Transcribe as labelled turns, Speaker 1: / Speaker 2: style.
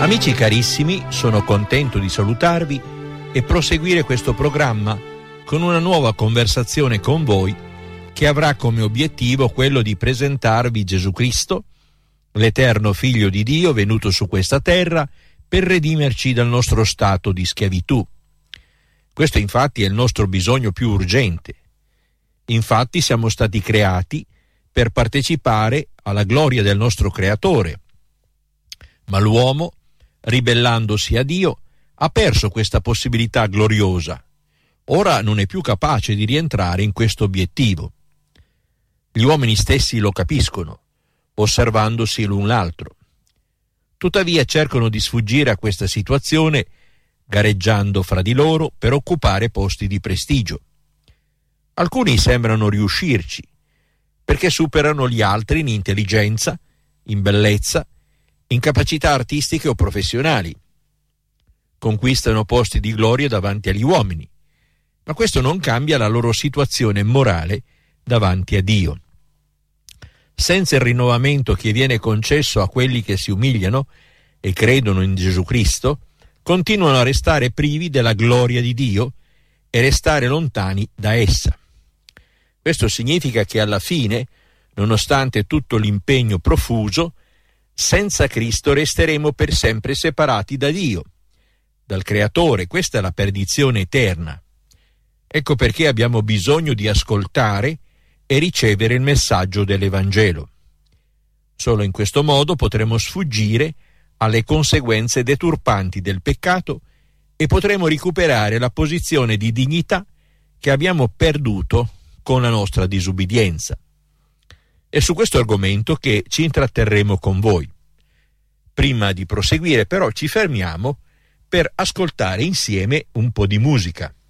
Speaker 1: Amici carissimi, sono contento di salutarvi e proseguire questo programma con una nuova conversazione con voi che avrà come obiettivo quello di presentarvi Gesù Cristo, l'eterno Figlio di Dio venuto su questa terra per redimerci dal nostro stato di schiavitù. Questo infatti è il nostro bisogno più urgente. Infatti siamo stati creati per partecipare alla gloria del nostro Creatore, ma l'uomo, ribellandosi a Dio, ha perso questa possibilità gloriosa. Ora non è più capace di rientrare in questo obiettivo. Gli uomini stessi lo capiscono, osservandosi l'un l'altro. Tuttavia cercano di sfuggire a questa situazione, gareggiando fra di loro per occupare posti di prestigio. Alcuni sembrano riuscirci, perché superano gli altri in intelligenza, in bellezza, in capacità artistiche o professionali. Conquistano posti di gloria davanti agli uomini, ma questo non cambia la loro situazione morale davanti a Dio. Senza il rinnovamento che viene concesso a quelli che si umiliano e credono in Gesù Cristo, continuano a restare privi della gloria di Dio e restare lontani da essa. Questo significa che alla fine, nonostante tutto l'impegno profuso, senza Cristo resteremo per sempre separati da Dio, dal Creatore. Questa è la perdizione eterna. Ecco perché abbiamo bisogno di ascoltare e ricevere il messaggio dell'Evangelo. Solo in questo modo potremo sfuggire alle conseguenze deturpanti del peccato e potremo recuperare la posizione di dignità che abbiamo perduto con la nostra disubbidienza. È su questo argomento che ci intratterremo con voi. Prima di proseguire però ci fermiamo per ascoltare insieme un po' di musica.